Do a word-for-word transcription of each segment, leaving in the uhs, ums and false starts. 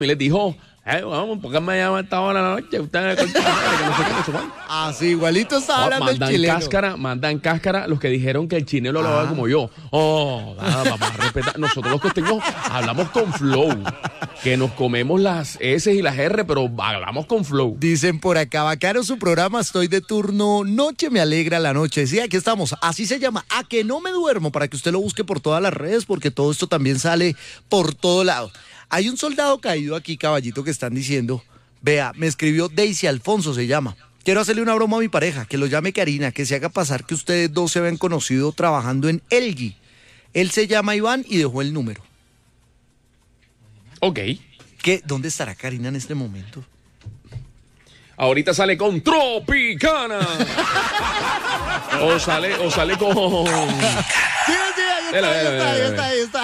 y les dijo, eh, vamos, ¿por qué me llaman a esta hora de la noche? Ustedes con que no sé qué, no sé cuál. Así, igualito está hablando el mandan chileno. Cáscara, mandan cáscara los que dijeron que el chinelo lo hablaba como yo. Oh, nada, vamos a respetar. Nosotros los costeños hablamos con flow. Que nos comemos las S y las R, pero hablamos con flow. Dicen por acá, bacano su programa, estoy de turno, noche me alegra la noche. Sí, aquí estamos, así se llama, A que no me duermo, para que usted lo busque por todas las redes, porque todo esto también sale por todo lado. Hay un soldado caído aquí, caballito, que están diciendo, vea, me escribió Daisy Alfonso, se llama. Quiero hacerle una broma a mi pareja, que lo llame Karina, que se haga pasar que ustedes dos se habían conocido trabajando en Elgui. Él se llama Iván y dejó el número. Ok. ¿Qué? ¿Dónde estará Karina en este momento? Ahorita sale con Tropicana. o sale, o sale con. Sí, sí, ahí está, ahí está, ahí está, ahí está.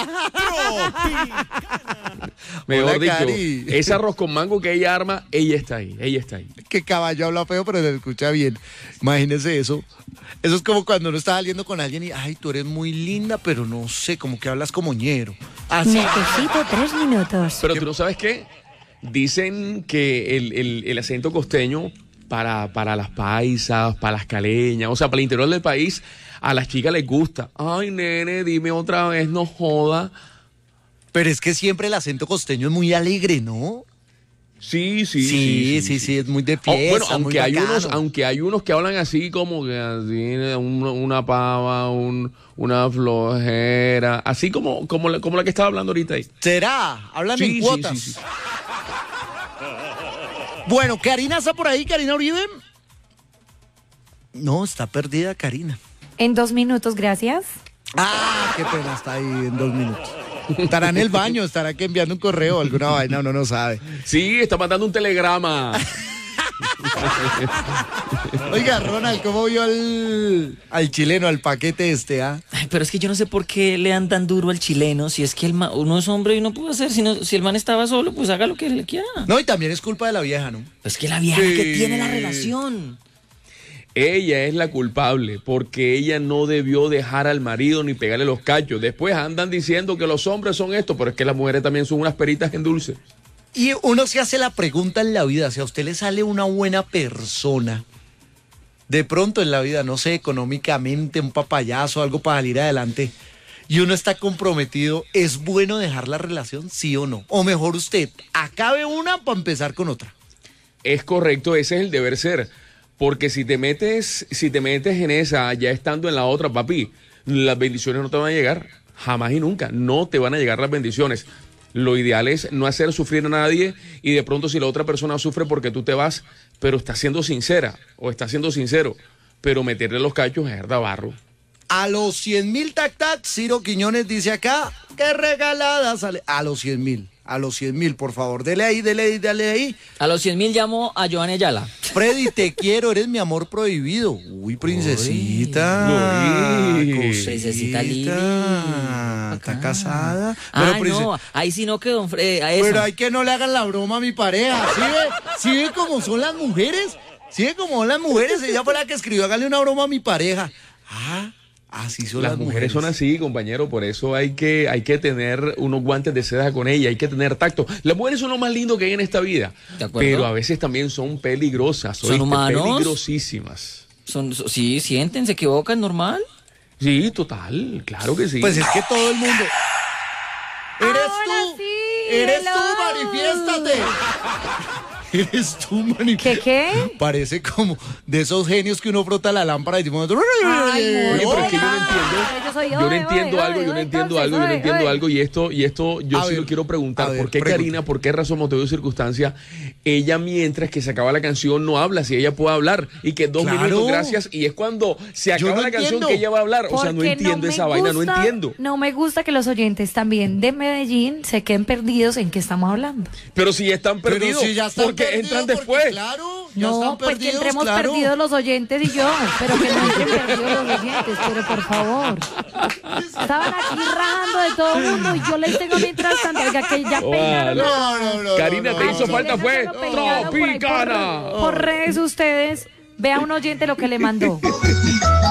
Mejor Hola, dicho, Cari. ese arroz con mango que ella arma, ella está ahí, ella está ahí. Que caballo habla feo, pero se escucha bien. Imagínese eso. Eso es como cuando uno está saliendo con alguien y, ay, tú eres muy linda, pero no sé, como que hablas como ñero. Así. Necesito tres minutos. Pero tú no sabes qué, dicen que el, el, el acento costeño para, para las paisas, para las caleñas, o sea, para el interior del país, a las chicas les gusta. Ay, nene, dime otra vez, no joda. Pero es que siempre el acento costeño es muy alegre, ¿no? Sí, sí, Sí, sí, sí, sí, es muy de Oh, fiesta, bueno, muy aunque hay bacano. unos, aunque hay unos que hablan así como que así, una, una pava, un, una flojera, así como, como, la, como la que estaba hablando ahorita ahí. ¿Será? Hablan Sí, en sí, cuotas. sí, sí. Bueno, ¿Karina está por ahí? ¿Karina Uribe? No, está perdida Karina. En dos minutos, gracias. Ah, qué pena, está ahí en dos minutos. Estará en el baño, estará que enviando un correo, alguna vaina, uno no sabe. Sí, está mandando un telegrama. Oiga, Ronald, ¿cómo vio al, al chileno, al paquete este, ah? Ay, pero es que yo no sé por qué le dan tan duro al chileno, si es que el ma- uno es hombre y no puede hacer, si, no- si el man estaba solo, pues haga lo que le quiera. No, y también es culpa de la vieja, ¿no? Pues que la vieja Sí. que tiene la relación. Ella es la culpable porque ella no debió dejar al marido ni pegarle los cachos. Después andan diciendo que los hombres son esto, pero es que las mujeres también son unas peritas en dulce. Y uno se hace la pregunta en la vida, si a usted le sale una buena persona, de pronto en la vida, no sé, económicamente, un papayazo, algo para salir adelante, y uno está comprometido, ¿es bueno dejar la relación, sí o no? O mejor usted, acabe una para empezar con otra. Es correcto, ese es el deber ser. Porque si te metes, si te metes en esa, ya estando en la otra, papi, las bendiciones no te van a llegar. Jamás y nunca. No te van a llegar las bendiciones. Lo ideal es no hacer sufrir a nadie y de pronto si la otra persona sufre porque tú te vas, pero está siendo sincera o está siendo sincero, pero meterle los cachos es da barro. A los cien mil tac tac, Ciro Quiñones dice acá, qué regalada sale. A los cien mil, a los cien mil, por favor, dele ahí, dele ahí, dale ahí. A los cien mil llamo a Joana Ayala. Freddy, te quiero, eres mi amor prohibido. Uy, princesita. Uy. Cosita. Princesita Lili. Está casada. Ah, prince- no, ahí sí no que don Fred, a eso. Pero hay que no le hagan la broma a mi pareja. ¿Sí ve? ¿Sí ve cómo son las mujeres? ¿Sí ve cómo son las mujeres? Ella fue la que escribió, hágale una broma a mi pareja. Ah, así son las, Las mujeres son así, compañero, por eso hay que, hay que tener unos guantes de seda con ella, hay que tener tacto. Las mujeres son lo más lindo que hay en esta vida, ¿De acuerdo? pero a veces también son peligrosas, ¿Son ¿oíste? humanos? Peligrosísimas. Son, so- sí, sienten, se equivocan, normal. Sí, total, claro que sí. Pues es que todo el mundo. ¿Eres Ahora tú? sí, ¿Eres hello. tú? Manifiéstate. ¿Eres tú, manifiéstate? ¿Qué qué? Parece como de esos genios que uno frota la lámpara y decimos... Ay, Oye, pero es que yo no Hola. entiendo, Yo soy yo no hoy, entiendo hoy, algo, hoy, yo no hoy, entiendo entonces, algo, yo no hoy, entiendo hoy. algo y esto, y esto yo A sí ver, lo quiero preguntar, a ver, ¿por qué pregunta. Karina, por qué razón, motivo y circunstancia, ella mientras que se acaba la canción no habla, si ella puede hablar y que dos Claro. minutos, gracias, y es cuando se Yo acaba no la canción entiendo. que ella va a hablar, o sea, no Porque entiendo me esa vaina, no gusta- entiendo. No me gusta que los oyentes también de Medellín se queden perdidos en qué estamos hablando. Pero si ya están Pero perdidos, si ya están porque perdidos, entran porque, después. Claro, ya No, están pues que perdidos, entremos claro. perdidos los oyentes y yo, pero que no entren perdidos los oyentes, pero por favor. Estaban aquí rajando de todo el mundo y yo les tengo mientras tanto, oiga, que ya Oh, peinaron. No, no, no. Karina, no, te no, hizo no. falta Eso fue se lo peinaron por ahí por- Tropicana. Por redes ustedes, vea un oyente lo que le mandó.